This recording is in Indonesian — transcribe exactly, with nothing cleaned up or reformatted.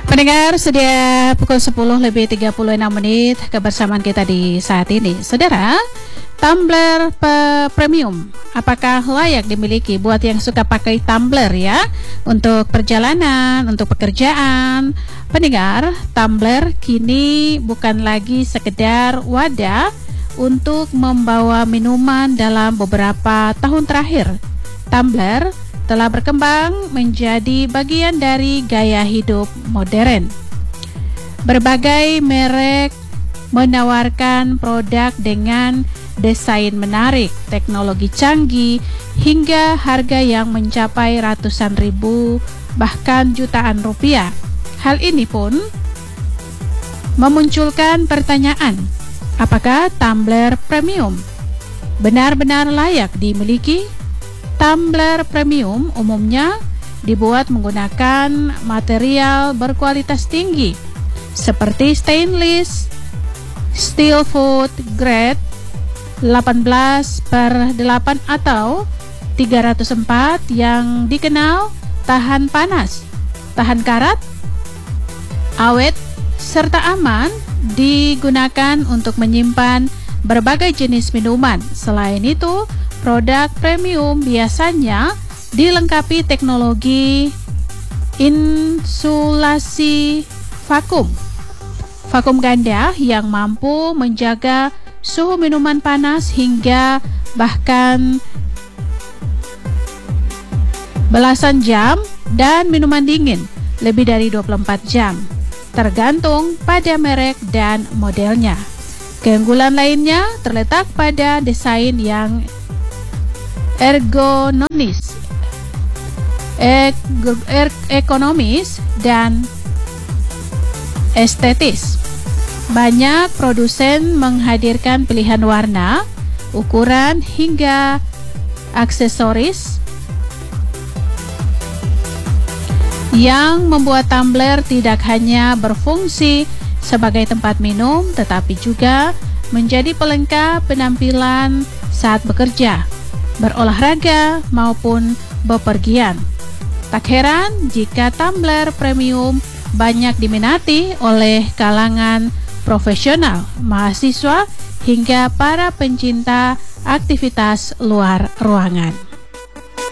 Pendengar, sudah pukul sepuluh lebih tiga puluh enam menit kebersamaan kita di saat ini. Saudara, tumbler pe premium, apakah layak dimiliki buat yang suka pakai tumbler ya? Untuk perjalanan, untuk pekerjaan. Pendengar, tumbler kini bukan lagi sekedar wadah untuk membawa minuman dalam beberapa tahun terakhir. Tumbler telah berkembang menjadi bagian dari gaya hidup modern. Berbagai merek menawarkan produk dengan desain menarik, teknologi canggih, hingga harga yang mencapai ratusan ribu bahkan jutaan rupiah. Hal ini pun memunculkan pertanyaan, apakah tumbler premium benar-benar layak dimiliki? Tumbler premium umumnya dibuat menggunakan material berkualitas tinggi seperti stainless steel food grade delapan belas per delapan atau tiga ratus empat yang dikenal tahan panas, tahan karat, awet, serta aman, digunakan untuk menyimpan berbagai jenis minuman. Selain itu, produk premium biasanya dilengkapi teknologi insulasi vakum vakum ganda yang mampu menjaga suhu minuman panas hingga bahkan belasan jam dan minuman dingin lebih dari dua puluh empat jam, tergantung pada merek dan modelnya. Keunggulan lainnya terletak pada desain yang ergonomis, ego, er, ekonomis, dan estetis. Banyak produsen menghadirkan pilihan warna, ukuran, hingga aksesoris yang membuat tumbler tidak hanya berfungsi sebagai tempat minum, tetapi juga menjadi pelengkap penampilan saat bekerja, berolahraga, maupun bepergian. Tak heran jika tumbler premium banyak diminati oleh kalangan profesional, mahasiswa, hingga para pencinta aktivitas luar ruangan.